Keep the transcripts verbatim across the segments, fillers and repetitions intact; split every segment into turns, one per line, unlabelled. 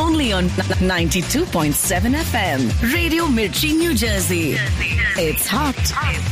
only on ninety-two point seven F M. Radio Mirchi, New Jersey. It's hot.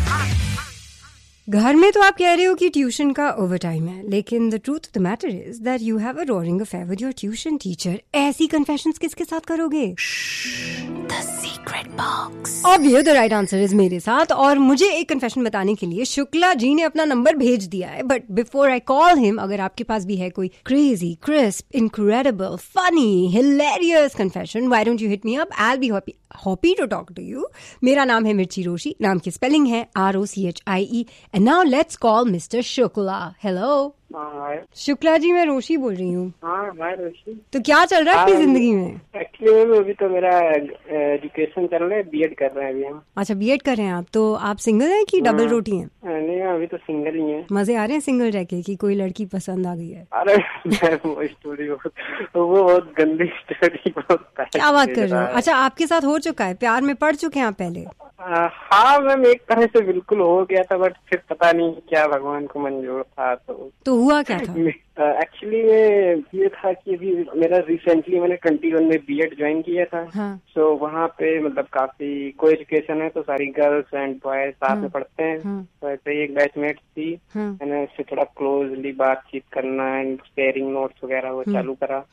घर में तो आप कह रहे हो कि ट्यूशन का ओवर टाइम है, लेकिन the truth of the matter is that you have a roaring affair with your tuition teacher. ऐसी कन्फेशंस किसके साथ करोगे?
The secret box.
Obviously, the right answer is मेरे साथ. और मुझे एक कन्फेशन बताने के लिए शुक्ला जी ने अपना नंबर भेज दिया है. But before I call him, अगर आपके पास भी है कोई crazy, crisp, incredible, funny, hilarious confession, why don't you hit me up? I will be happy happy to talk to you. मेरा नाम है मिर्ची रोशी. नाम की स्पेलिंग है R O C H I E. And now let's call mister Shukla. Hello Shukla ji, मैं रोशी बोल रही हूँ.
हाँ, मैं रोशी.
तो क्या चल रहा है आपकी जिंदगी में?
एक्चुअली अभी तो मेरा एजुकेशन चल रहा है, बीएड कर रहे हैं अभी हम.
अच्छा, बीएड कर रहे हैं आप. तो आप सिंगल हैं कि डबल रोटी हैं?
नहीं, अभी तो सिंगल ही है.
मजे आ रहे हैं सिंगल रह के कि कोई लड़की पसंद आ गई है?
अरे वो स्टोरी बहुत वो बहुत गंदी स्टोरी.
क्या बात कर रहे हो? अच्छा, आपके साथ हो चुका है? प्यार में पड़ चुके हैं आप पहले?
हाँ मैम, एक तरह से बिल्कुल हो गया था, बट फिर पता नहीं क्या भगवान को मंजूर था. तो
तो हुआ क्या था?
एक्चुअली में ये था कि अभी मेरा रिसेंटली मैंने ट्वेंटी वन में बीएड ज्वाइन किया था.
हाँ.
सो वहाँ पे मतलब काफी को एजुकेशन है, तो सारी गर्ल्स एंड बॉयज साथ हाँ. में पढ़ते हैं. हाँ. तो ऐसे ही एक बैचमेट थी. हाँ. मैंने उससे थोड़ा क्लोजली बातचीत करना एंड शेयरिंग नोट्स वगैरह वो चालू करा.